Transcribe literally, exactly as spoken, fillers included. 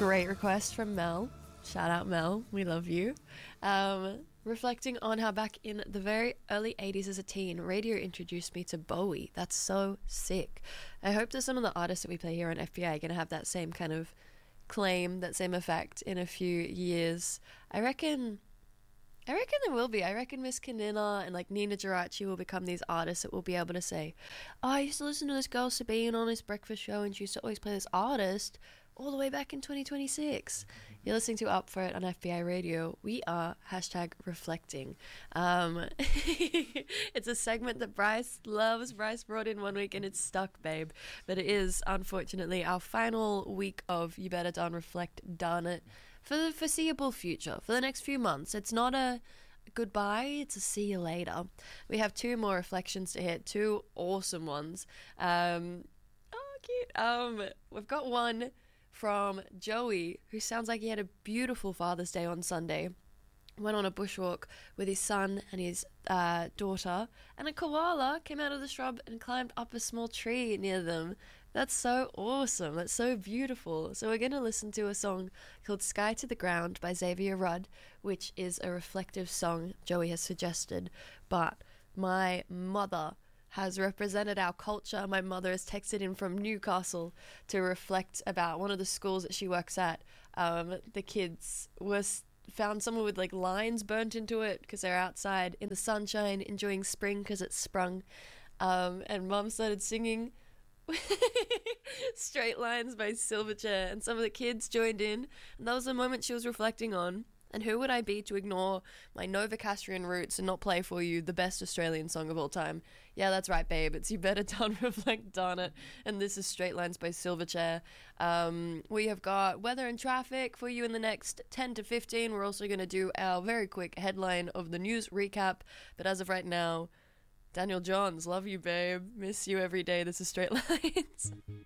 Great request from Mel. Shout out Mel, we love you. Um, reflecting on how back in the very early eighties as a teen, radio introduced me to Bowie. That's so sick. I hope that some of the artists that we play here on F B I are going to have that same kind of claim, that same effect in a few years. I reckon... I reckon there will be. I reckon Miss Kanina and like Nina Geraci will become these artists that will be able to say, oh, I used to listen to this girl Sabine on this breakfast show and she used to always play this artist all the way back in twenty twenty-six. You're listening to Up For It on F B I Radio. We are hashtag reflecting. Um, it's a segment that Bryce loves. Bryce brought in one week and it's stuck, babe. But it is, unfortunately, our final week of You Better Darn Reflect, darn it, for the foreseeable future, for the next few months. It's not a goodbye, it's a see you later. We have two more reflections to hit, two awesome ones. Um, oh, cute. Um, we've got one from Joey, who sounds like he had a beautiful Father's Day on Sunday. Went on a bushwalk with his son and his uh, daughter, and a koala came out of the shrub and climbed up a small tree near them. That's so awesome. That's so beautiful. So we're going to listen to a song called Sky to the Ground by Xavier Rudd, which is a reflective song Joey has suggested. But my mother has represented our culture. My mother has texted in from Newcastle to reflect about one of the schools that she works at. Um, the kids were found someone with like lines burnt into it because they're outside in the sunshine enjoying spring because it's sprung. Um, and Mum started singing Straight Lines by Silverchair, and some of the kids joined in, and that was the moment she was reflecting on. And who would I be to ignore my Novocastrian roots and not play for you the best Australian song of all time? Yeah, that's right, babe. It's You Better Darn Reflect, darn it. And this is Straight Lines by Silverchair. Um, we have got weather and traffic for you in the next ten to fifteen. We're also going to do our very quick headline of the news recap. But as of right now, Daniel Johns, love you, babe. Miss you every day. This is Straight Lines.